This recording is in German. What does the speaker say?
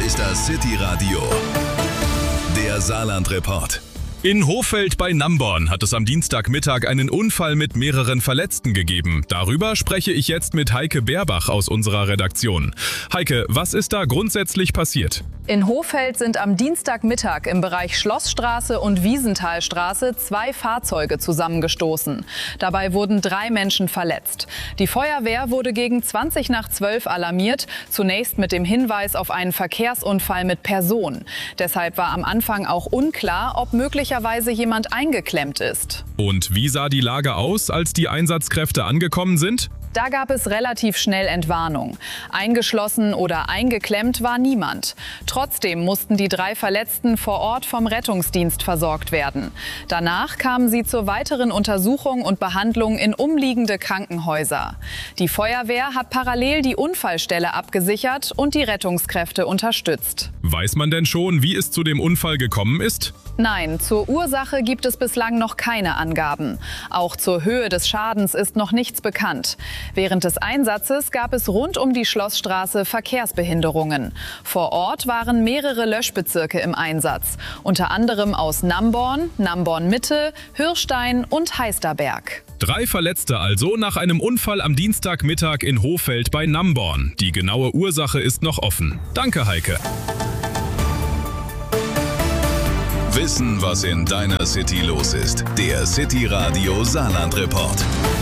ist das City Radio, der Saarland-Report. In Hohfeld bei Namborn hat es am Dienstagmittag einen Unfall mit mehreren Verletzten gegeben. Darüber spreche ich jetzt mit Heike Beerbach aus unserer Redaktion. Heike, was ist da grundsätzlich passiert? In Hohfeld sind am Dienstagmittag im Bereich Schlossstraße und Wiesenthalstraße 2 Fahrzeuge zusammengestoßen. Dabei wurden 3 Menschen verletzt. Die Feuerwehr wurde gegen 20 nach 12 alarmiert, zunächst mit dem Hinweis auf einen Verkehrsunfall mit Person. Deshalb war am Anfang auch unklar, ob möglicherweise jemand eingeklemmt ist. Und wie sah die Lage aus, als die Einsatzkräfte angekommen sind? Da gab es relativ schnell Entwarnung. Eingeschlossen oder eingeklemmt war niemand. Trotzdem mussten die 3 Verletzten vor Ort vom Rettungsdienst versorgt werden. Danach kamen sie zur weiteren Untersuchung und Behandlung in umliegende Krankenhäuser. Die Feuerwehr hat parallel die Unfallstelle abgesichert und die Rettungskräfte unterstützt. Weiß man denn schon, wie es zu dem Unfall gekommen ist? Nein, zur Ursache gibt es bislang noch keine Angaben. Auch zur Höhe des Schadens ist noch nichts bekannt. Während des Einsatzes gab es rund um die Schlossstraße Verkehrsbehinderungen. Vor Ort waren mehrere Löschbezirke im Einsatz, unter anderem aus Namborn, Namborn-Mitte, Hürstein und Heisterberg. 3 Verletzte also nach einem Unfall am Dienstagmittag in Hohfeld bei Namborn. Die genaue Ursache ist noch offen. Danke, Heike. Wissen, was in deiner City los ist. Der City Radio Saarland-Report.